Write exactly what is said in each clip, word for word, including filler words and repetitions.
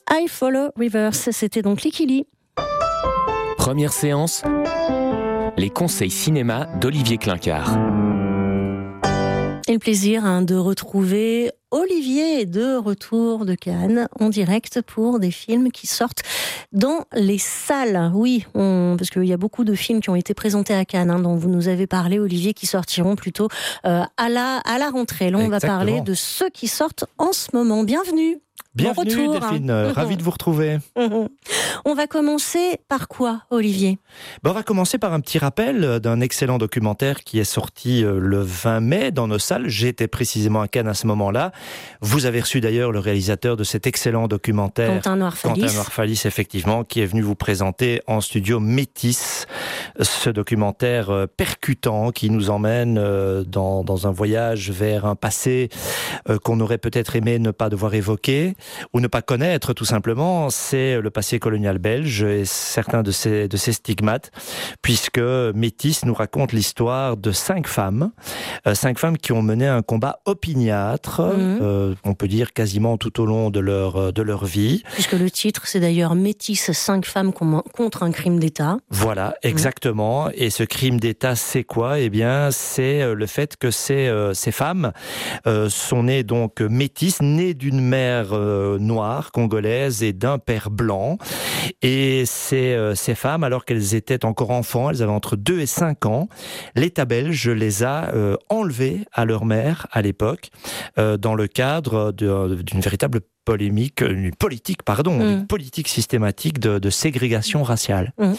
I Follow Rivers, c'était donc Likili. Première séance, les conseils cinéma d'Olivier Clincard. Et le plaisir hein, de retrouver Olivier de retour de Cannes en direct pour des films qui sortent dans les salles. Oui, on, parce qu'il y a beaucoup de films qui ont été présentés à Cannes, hein, dont vous nous avez parlé, Olivier, qui sortiront plutôt euh, à, la, à la rentrée. Là, on Exactement. va parler de ceux qui sortent en ce moment. Bienvenue. Bienvenue bon retour, Delphine, hein. ravi de vous retrouver. Mmh. On va commencer par quoi, Olivier ? Ben, on va commencer par un petit rappel d'un excellent documentaire qui est sorti le vingt mai dans nos salles. J'étais précisément à Cannes à ce moment-là. Vous avez reçu d'ailleurs le réalisateur de cet excellent documentaire, Quentin Noirfalis. Quentin Noirfalis, effectivement, qui est venu vous présenter en studio Métis, ce documentaire percutant qui nous emmène dans, dans un voyage vers un passé qu'on aurait peut-être aimé ne pas devoir évoquer ou ne pas connaître tout simplement. C'est le passé colonial belge et certains de ses, de ses stigmates, puisque Métis nous raconte l'histoire de cinq femmes, euh, cinq femmes qui ont mené un combat opiniâtre, mmh. euh, on peut dire quasiment tout au long de leur, de leur vie. Puisque le titre, c'est d'ailleurs Métis, cinq femmes contre un crime d'État. Voilà, exactement. Mmh. Et ce crime d'État, c'est quoi ? Eh bien, c'est le fait que ces, euh, ces femmes euh, sont nées donc métisses, nées d'une mère euh, noire, congolaise, et d'un père blanc. Et ces, euh, ces femmes, alors qu'elles étaient encore enfants, elles avaient entre deux et cinq ans, l'État belge les a euh, enlevées à leur mère à l'époque, euh, dans le cadre de, d'une véritable polémique, une politique, pardon, mmh. une politique systématique de, de ségrégation raciale. Mmh.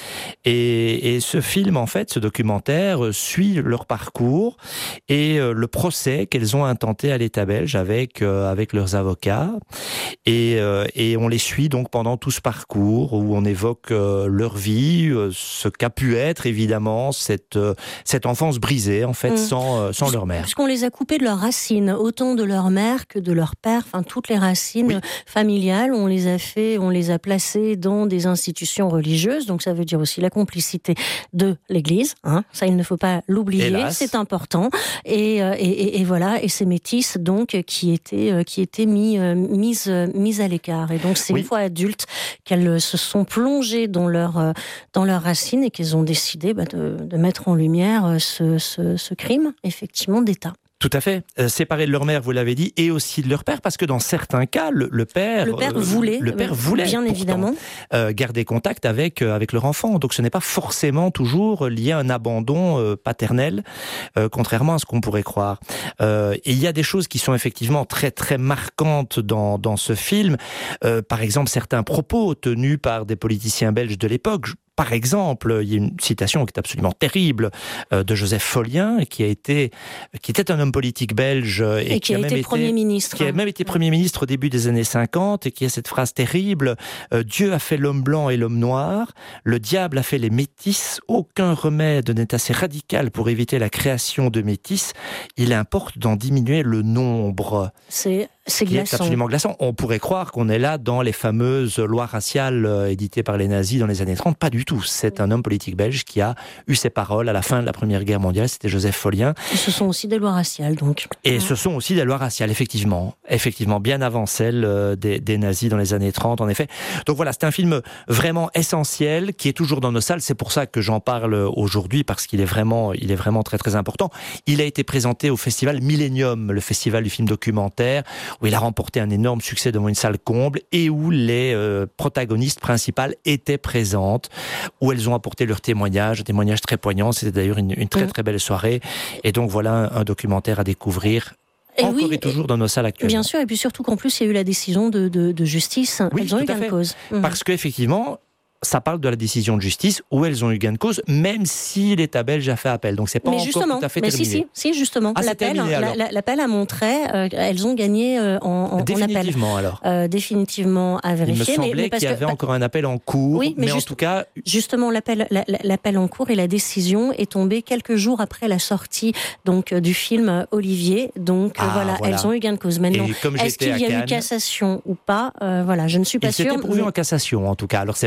Et, et ce film, en fait, ce documentaire, suit leur parcours et euh, le procès qu'elles ont intenté à l'État belge avec, euh, avec leurs avocats. Et, euh, et on les suit donc pendant tout ce parcours où on évoque euh, leur vie, euh, ce qu'a pu être, évidemment, cette, euh, cette enfance brisée, en fait, mmh. sans, euh, sans leur mère. Parce qu'on les a coupés de leurs racines, autant de leur mère que de leur père, enfin, toutes les racines. Oui. Familiales, on les a fait, on les a placés dans des institutions religieuses, donc ça veut dire aussi la complicité de l'Église, hein, ça il ne faut pas l'oublier, Hélas. C'est important, et, et, et, et voilà, et ces métisses donc qui étaient, qui étaient mis, mises, mises à l'écart, et donc c'est oui. une fois adultes qu'elles se sont plongées dans leur, dans leurs racines et qu'elles ont décidé bah, de, de mettre en lumière ce, ce, ce crime, effectivement, d'État. Tout à fait. Euh, séparés de leur mère, vous l'avez dit, et aussi de leur père, parce que dans certains cas, le, le père, le père voulait, euh, le père voulait, bien pourtant, évidemment, euh, garder contact avec euh, avec leur enfant. Donc, ce n'est pas forcément toujours lié à un abandon euh, paternel, euh, contrairement à ce qu'on pourrait croire. Euh, et il y a des choses qui sont effectivement très très marquantes dans dans ce film. Euh, par exemple, certains propos tenus par des politiciens belges de l'époque. Par exemple, il y a une citation qui est absolument terrible euh, de Joseph Follien, qui a été, qui était un homme politique belge et, et qui, qui a, a été même Premier été, ministre, qui a même été Premier ministre au début des années cinquante, et qui a cette phrase terrible euh, « Dieu a fait l'homme blanc et l'homme noir, le diable a fait les métis, aucun remède n'est assez radical pour éviter la création de métis, il importe d'en diminuer le nombre ». C'est C'est qui glaçant. est absolument glaçant. On pourrait croire qu'on est là dans les fameuses lois raciales euh, éditées par les nazis dans les années trente. Pas du tout. C'est un homme politique belge qui a eu ses paroles à la fin de la Première Guerre mondiale. C'était Joseph Follien. Et ce sont aussi des lois raciales, donc. Et ouais. ce sont aussi des lois raciales, effectivement. Effectivement, bien avant celles euh, des, des nazis dans les années trente, en effet. Donc voilà, c'est un film vraiment essentiel qui est toujours dans nos salles. C'est pour ça que j'en parle aujourd'hui, parce qu'il est vraiment, il est vraiment très très important. Il a été présenté au festival Millennium, le festival du film documentaire, où il a remporté un énorme succès devant une salle comble et où les euh, protagonistes principales étaient présentes, où elles ont apporté leurs témoignages, témoignages très poignants. C'était d'ailleurs une, une très très belle soirée. Et donc voilà un, un documentaire à découvrir. Et encore oui, et toujours dans nos salles actuelles. Bien sûr, et puis surtout qu'en plus il y a eu la décision de, de, de justice. Oui, elles ont eu gain de cause. Parce qu'effectivement, ça parle de la décision de justice où elles ont eu gain de cause, même si l'État belge a fait appel. Donc c'est pas mais encore tout à fait mais terminé. Si, si, si justement. Ah, l'appel, terminé, la, l'appel a montré euh, elles ont gagné euh, en, en, définitivement, en appel. alors. Euh, définitivement à vérifier. Il me semblait mais, mais parce qu'il y avait que, encore un appel en cours, oui, mais, mais juste, en tout cas... Justement, l'appel, la, l'appel en cours et la décision est tombée quelques jours après la sortie donc, du film Olivier. Donc ah, voilà, voilà, elles ont eu gain de cause. Maintenant, est-ce qu'il y a Cannes, eu cassation ou pas euh, Voilà, je ne suis pas sûre. Il s'était prouvé mais... en cassation, en tout cas. Alors c'est peut-être la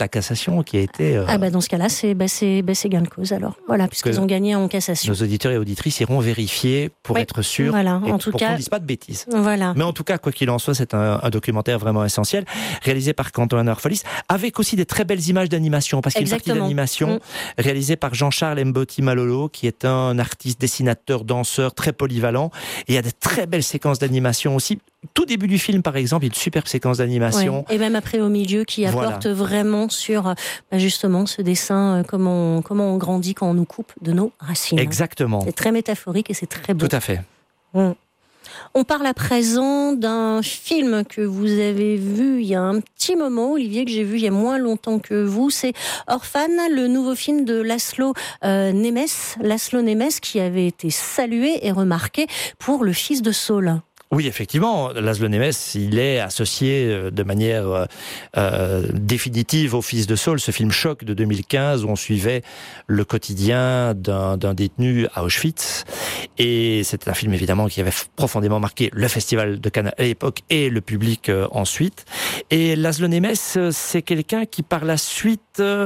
la cassation qui a été... Euh... Ah bah dans ce cas-là, c'est, bah c'est, bah c'est gain de cause alors. Voilà, puisqu'ils ont gagné en cassation. Nos auditeurs et auditrices iront vérifier pour oui, être sûrs voilà, et en tout pour cas, qu'on ne dise pas de bêtises. Voilà. Mais en tout cas, quoi qu'il en soit, c'est un, un documentaire vraiment essentiel, réalisé par Quentin Arfolis, avec aussi des très belles images d'animation, parce qu'il y a une partie d'animation mmh. réalisée par Jean-Charles Mboti Malolo, qui est un artiste, dessinateur, danseur, très polyvalent. Et il y a de très belles séquences d'animation aussi. Tout début du film, par exemple, il y a une superbe séquence d'animation. Ouais. Et même après au milieu, qui apporte voilà. vraiment sur bah justement ce dessin, euh, comment, on, comment on grandit quand on nous coupe de nos racines. Exactement. C'est très métaphorique et c'est très beau. Tout à fait. Mmh. On parle à présent d'un film que vous avez vu il y a un petit moment, Olivier, que j'ai vu il y a moins longtemps que vous. C'est Orphan, le nouveau film de Laszlo euh, Nemes, Laszlo Nemes, qui avait été salué et remarqué pour Le Fils de Saul. Oui, effectivement, Laszlo Nemes, il est associé de manière euh, définitive au Fils de Saul, ce film choc de deux mille quinze où on suivait le quotidien d'un, d'un détenu à Auschwitz. Et c'était un film évidemment qui avait profondément marqué le Festival de Cannes à l'époque et le public euh, ensuite. Et Laszlo Nemes, c'est quelqu'un qui par la suite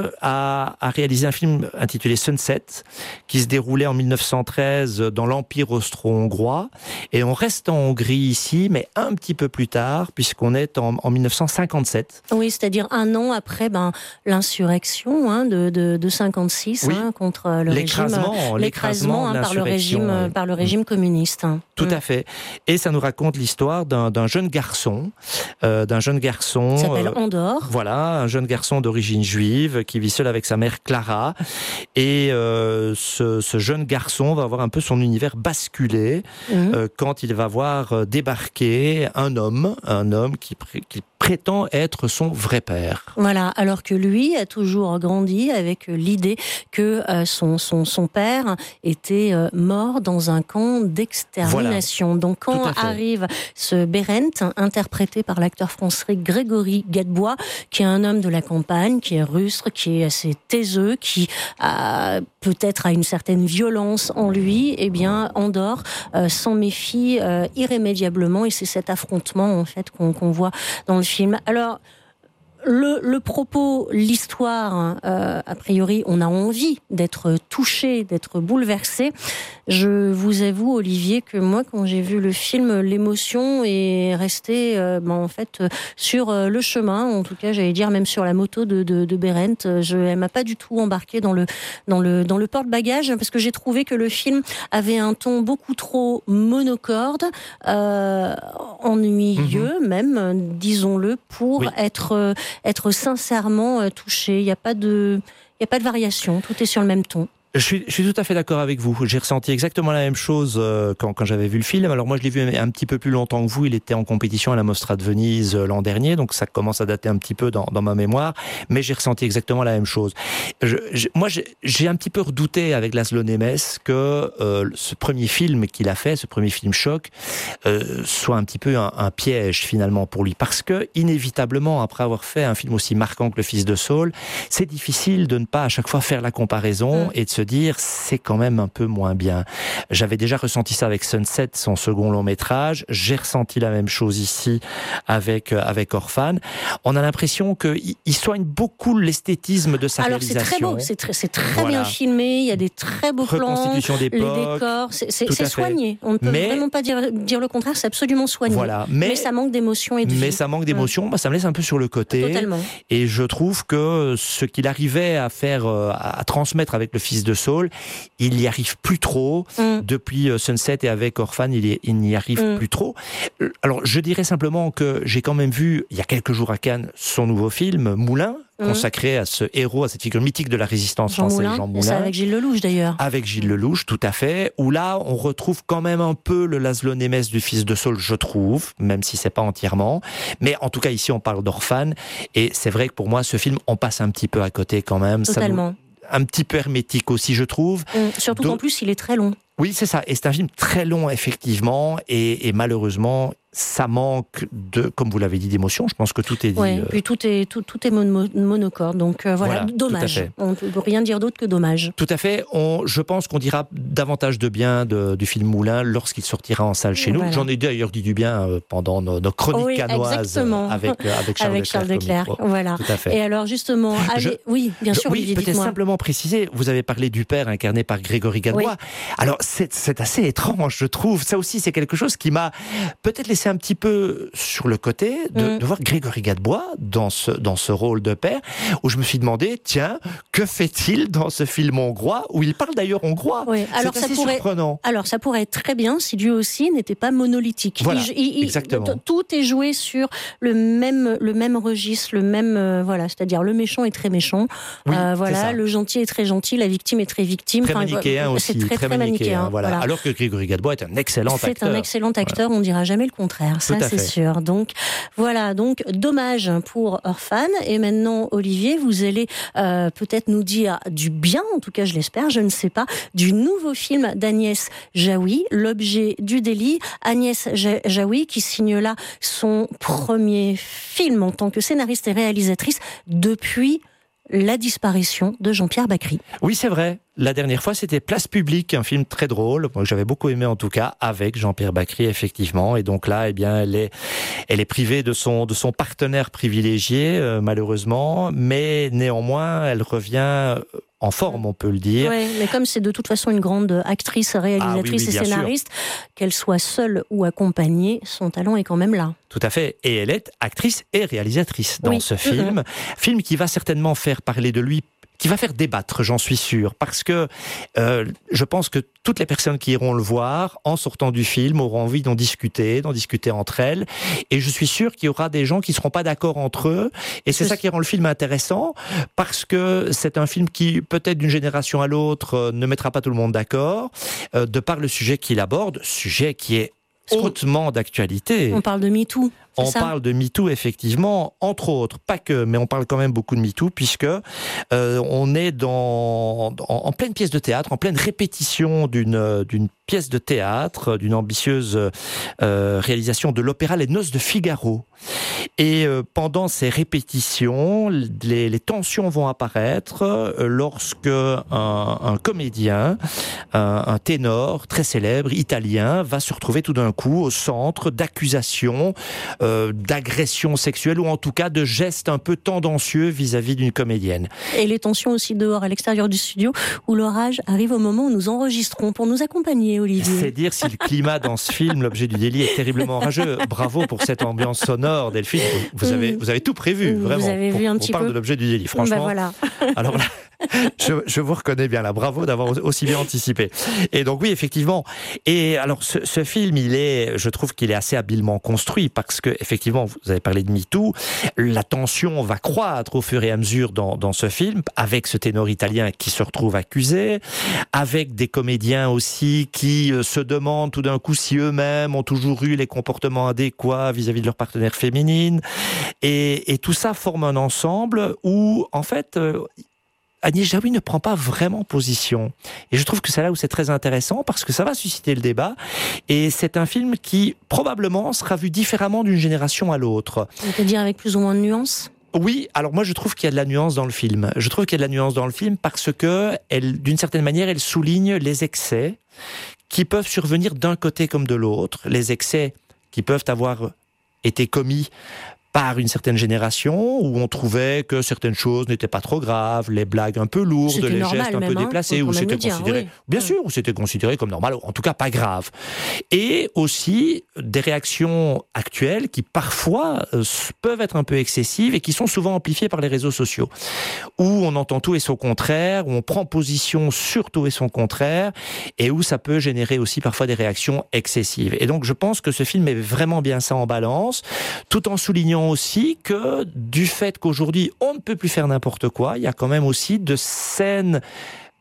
a, a réalisé un film intitulé Sunset, qui se déroulait en mille neuf cent treize dans l'Empire austro-hongrois. Et on reste en Hongrie ici, mais un petit peu plus tard, puisqu'on est en, en mille neuf cent cinquante-sept. Oui, c'est-à-dire un an après ben, l'insurrection hein, de, de, de cinquante-six oui. hein, contre le l'écrasement, régime, l'écrasement, l'écrasement hein, par le régime, ouais. par le régime communiste. Tout mmh. à fait. Et ça nous raconte l'histoire d'un, d'un jeune garçon, euh, d'un jeune garçon. Il s'appelle euh, Andor. Voilà, un jeune garçon d'origine juive qui vit seul avec sa mère Clara. Et euh, ce, ce jeune garçon va avoir un peu son univers basculé mmh. euh, quand il va voir débarquer un homme, un homme qui, pr- qui prétend être son vrai père. Voilà, alors que lui a toujours grandi avec l'idée que euh, son, son, son père était euh, mort dans un camp d'extermination. Voilà. Donc quand arrive ce Berend, interprété par l'acteur français Grégory Gadebois, qui est un homme de la campagne, qui est rustre, qui est assez taiseux, qui a peut-être a une certaine violence en lui, eh bien Andor euh, s'en méfie euh, irrémédiablement, et c'est cet affrontement en fait qu'on, qu'on voit dans le film. Alors, le, le propos, l'histoire, euh, a priori, on a envie d'être touché, d'être bouleversé. Je vous avoue, Olivier, que moi, quand j'ai vu le film, l'émotion est restée, euh, ben, en fait, sur euh, le chemin. En tout cas, j'allais dire même sur la moto de, de, de Berend. Je, elle m'a pas du tout embarqué dans le dans le dans le porte-bagages parce que j'ai trouvé que le film avait un ton beaucoup trop monocorde, euh, ennuyeux mmh. même, disons-le, pour oui. être être sincèrement touché. Il n'y a pas de il y a pas de variation. Tout est sur le même ton. Je suis, je suis tout à fait d'accord avec vous. J'ai ressenti exactement la même chose euh, quand, quand j'avais vu le film. Alors moi, je l'ai vu un, un petit peu plus longtemps que vous. Il était en compétition à la Mostra de Venise euh, l'an dernier, donc ça commence à dater un petit peu dans, dans ma mémoire. Mais j'ai ressenti exactement la même chose. Je, je, moi, j'ai, j'ai un petit peu redouté avec Laszlo Nemes que euh, ce premier film qu'il a fait, ce premier film choc, euh, soit un petit peu un, un piège finalement pour lui, parce que inévitablement, après avoir fait un film aussi marquant que Le Fils de Saul, c'est difficile de ne pas à chaque fois faire la comparaison mmh. et de se dire c'est quand même un peu moins bien. J'avais déjà ressenti ça avec Sunset, son second long métrage. J'ai ressenti la même chose ici avec avec Orphan. On a l'impression que il soigne beaucoup l'esthétisme de sa Alors, réalisation. Alors c'est très beau, c'est très, c'est très voilà. bien filmé. Il y a des très beaux plans, reconstitution d'époque, les décors, c'est, c'est, c'est soigné. On ne peut mais, vraiment pas dire dire le contraire. C'est absolument soigné. Voilà. Mais, mais ça manque d'émotion et de Mais vie. ça manque d'émotion. Bah, ça me laisse un peu sur le côté. Totalement. Et je trouve que ce qu'il arrivait à faire, à transmettre avec Le Fils de Saul, il n'y arrive plus trop. Mm. Depuis Sunset et avec Orphan, il, y, il n'y arrive mm. plus trop. Alors, je dirais simplement que j'ai quand même vu, il y a quelques jours à Cannes, son nouveau film, Moulin, mm. consacré à ce héros, à cette figure mythique de la résistance Jean française, Moulin. Jean Moulin. C'est avec Gilles Lelouch, d'ailleurs. Avec Gilles Lelouch, tout à fait. Où là, on retrouve quand même un peu le Laszlo Nemes du Fils de Saul, je trouve, même si c'est pas entièrement. Mais en tout cas, ici, on parle d'Orphan. Et c'est vrai que pour moi, ce film, on passe un petit peu à côté quand même. Totalement. Ça nous... Un petit peu hermétique aussi, je trouve. Mmh, surtout Donc, qu'en plus, il est très long. Oui, c'est ça. Et c'est un film très long, effectivement. Et, et malheureusement, ça manque de, comme vous l'avez dit, d'émotion. Je pense que tout est dit. Oui, euh... puis tout est, tout, tout est mono, monocorde. Donc euh, voilà, voilà, dommage. On ne peut rien dire d'autre que dommage. Tout à fait. On, je pense qu'on dira davantage de bien de, du film Moulin lorsqu'il sortira en salle chez voilà. nous. J'en ai d'ailleurs dit du bien euh, pendant nos, nos chroniques oui, canoises avec, euh, avec Charles, avec Charles Leclerc. Leclerc. Voilà. Tout à fait. Et alors justement, allez... je, oui, bien sûr, oui, Olivier, peut-être dites-moi. simplement préciser, vous avez parlé du père incarné par Grégory Gadebois. Oui. Alors c'est, c'est assez étrange, je trouve. Ça aussi, c'est quelque chose qui m'a peut-être laissé un petit peu sur le côté de, mmh. de voir Grégory Gadebois dans ce, dans ce rôle de père, où je me suis demandé, tiens, que fait-il dans ce film hongrois, où il parle d'ailleurs hongrois. Oui. Alors, c'est ça assez pourrait, surprenant. Alors ça pourrait être très bien si lui aussi n'était pas monolithique. Voilà, il, il, exactement. Il, tout est joué sur le même, le même registre, le même, euh, voilà, c'est-à-dire le méchant est très méchant, oui, euh, voilà, le gentil est très gentil, la victime est très victime. Très enfin, manichéen voilà, aussi, c'est très, très, très manichéen. manichéen voilà. Voilà. Alors que Grégory Gadebois est un excellent c'est acteur. C'est un excellent acteur, voilà. On ne dira jamais le contraire, ça c'est sûr. Donc voilà, donc dommage pour Orphan. Et maintenant, Olivier, vous allez euh, peut-être nous dire du bien, en tout cas je l'espère, je ne sais pas, du nouveau film d'Agnès Jaoui, L'objet du délit. Agnès Jaoui qui signe là son premier film en tant que scénariste et réalisatrice depuis la disparition de Jean-Pierre Bacri. Oui, c'est vrai. La dernière fois, c'était Place Publique, un film très drôle, que j'avais beaucoup aimé en tout cas, avec Jean-Pierre Bacri, effectivement. Et donc là, eh bien, elle est, elle est privée de son, de son partenaire privilégié, euh, malheureusement. Mais néanmoins, elle revient en forme, on peut le dire. Oui, mais comme c'est de toute façon une grande actrice, réalisatrice ah, oui, oui, et scénariste, sûr. Qu'elle soit seule ou accompagnée, son talent est quand même là. Tout à fait. Et elle est actrice et réalisatrice dans oui. ce film. Mmh. Film qui va certainement faire parler de lui, qui va faire débattre, j'en suis sûr, parce que euh, je pense que toutes les personnes qui iront le voir, en sortant du film, auront envie d'en discuter, d'en discuter entre elles, et je suis sûr qu'il y aura des gens qui ne seront pas d'accord entre eux, et c'est ça qui rend le film intéressant, parce que c'est un film qui, peut-être d'une génération à l'autre, euh, ne mettra pas tout le monde d'accord, euh, de par le sujet qu'il aborde, sujet qui est hautement d'actualité. On parle de MeToo. On ça parle de MeToo, effectivement, entre autres, pas que, mais on parle quand même beaucoup de MeToo, puisque euh, on est dans, en, en pleine pièce de théâtre, en pleine répétition d'une, d'une pièce de théâtre, d'une ambitieuse euh, réalisation de l'opéra Les Noces de Figaro. Et euh, pendant ces répétitions, les, les tensions vont apparaître euh, lorsque un, un comédien, un, un ténor très célèbre, italien, va se retrouver tout d'un coup au centre d'accusations Euh, d'agression sexuelle ou en tout cas de gestes un peu tendancieux vis-à-vis d'une comédienne. Et les tensions aussi dehors, à l'extérieur du studio, où l'orage arrive au moment où nous enregistrons pour nous accompagner, Olivier. C'est dire si le climat dans ce film, L'objet du délit, est terriblement orageux. Bravo pour cette ambiance sonore, Delphine. Vous avez, vous avez tout prévu, vous vraiment. Vous avez vu un on petit parle peu. de L'objet du délit, franchement. Ben voilà. Alors là, je, je vous reconnais bien là. Bravo d'avoir aussi bien anticipé. Et donc oui, effectivement. Et alors ce, ce film, il est, je trouve qu'il est assez habilement construit parce que effectivement, vous avez parlé de MeToo. La tension va croître au fur et à mesure dans, dans ce film, avec ce ténor italien qui se retrouve accusé, avec des comédiens aussi qui se demandent tout d'un coup si eux-mêmes ont toujours eu les comportements adéquats vis-à-vis de leur partenaire féminine. Et, et tout ça forme un ensemble où, en fait, euh, Agnès Jaoui ne prend pas vraiment position. Et je trouve que c'est là où c'est très intéressant parce que ça va susciter le débat. Et c'est un film qui, probablement, sera vu différemment d'une génération à l'autre. On peut dire avec plus ou moins de nuances ? Oui, alors moi je trouve qu'il y a de la nuance dans le film. Je trouve qu'il y a de la nuance dans le film parce que, elle, d'une certaine manière, elle souligne les excès qui peuvent survenir d'un côté comme de l'autre. Les excès qui peuvent avoir été commis par une certaine génération où on trouvait que certaines choses n'étaient pas trop graves, les blagues un peu lourdes, c'était les normal, gestes un même, peu hein, déplacés, où c'était considéré, oui. bien sûr, où c'était considéré comme normal, en tout cas pas grave. Et aussi des réactions actuelles qui parfois euh, peuvent être un peu excessives et qui sont souvent amplifiées par les réseaux sociaux, où on entend tout et son contraire, où on prend position sur tout et son contraire, et où ça peut générer aussi parfois des réactions excessives. Et donc je pense que ce film met vraiment bien ça en balance, tout en soulignant aussi que du fait qu'aujourd'hui on ne peut plus faire n'importe quoi, il y a quand même aussi de saines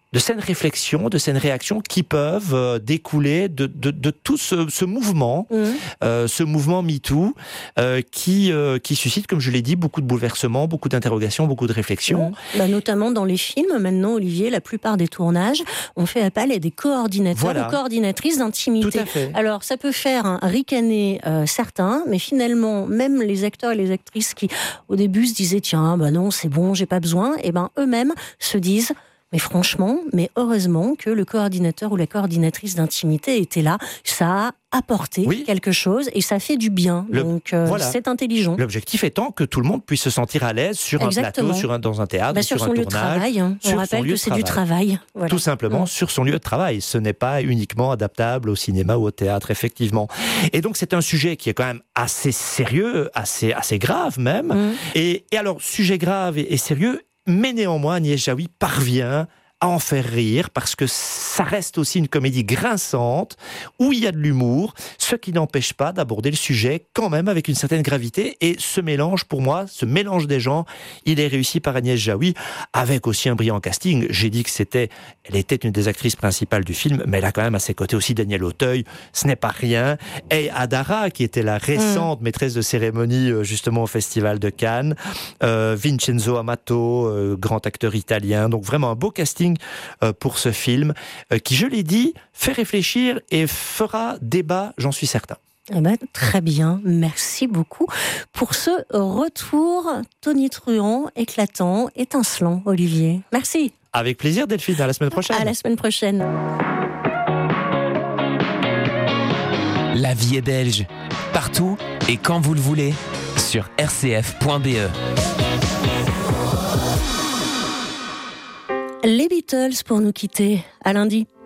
de saines réflexions, de saines réactions qui peuvent euh, découler de, de, de tout ce, ce mouvement, mmh. euh, ce mouvement MeToo, euh, qui, euh, qui suscite, comme je l'ai dit, beaucoup de bouleversements, beaucoup d'interrogations, beaucoup de réflexions. Mmh. Bah, notamment dans les films, maintenant, Olivier, la plupart des tournages, on fait appel à des coordinateurs voilà. ou coordinatrices d'intimité. Tout à fait. Alors, ça peut faire un ricaner euh, certains, mais finalement, même les acteurs et les actrices qui, au début, se disaient « Tiens, bah non, c'est bon, j'ai pas besoin », et ben eux-mêmes se disent « Mais franchement, mais heureusement que le coordinateur ou la coordinatrice d'intimité était là. Ça a apporté oui. quelque chose et ça fait du bien. Le, Donc, euh, voilà. c'est intelligent. L'objectif étant que tout le monde puisse se sentir à l'aise sur Exactement. un plateau, sur un, dans un théâtre, bah, sur, sur un son lieu tournage. De travail, hein. On rappelle que c'est du travail. Voilà. Tout simplement ouais. sur son lieu de travail. Ce n'est pas uniquement adaptable au cinéma ou au théâtre, effectivement. Et donc, c'est un sujet qui est quand même assez sérieux, assez, assez grave même. Mm. Et, et alors, sujet grave et, et sérieux, mais néanmoins, Agnès Jaoui parvient à en faire rire, parce que ça reste aussi une comédie grinçante, où il y a de l'humour, ce qui n'empêche pas d'aborder le sujet quand même avec une certaine gravité, et ce mélange, pour moi, ce mélange des genres, il est réussi par Agnès Jaoui, avec aussi un brillant casting. J'ai dit que c'était, elle était une des actrices principales du film, mais elle a quand même à ses côtés aussi Daniel Auteuil, ce n'est pas rien, et Adara, qui était la récente mmh. maîtresse de cérémonie, justement, au Festival de Cannes, euh, Vincenzo Amato, euh, grand acteur italien, donc vraiment un beau casting pour ce film, qui, je l'ai dit, fait réfléchir et fera débat, j'en suis certain. Eh ben, très bien, merci beaucoup pour ce retour tonitruant, éclatant, étincelant, Olivier. Merci. Avec plaisir, Delphine, à la semaine prochaine. À la semaine prochaine. La vie est belge, partout et quand vous le voulez, sur r c f point b e. Les Beatles pour nous quitter. À lundi.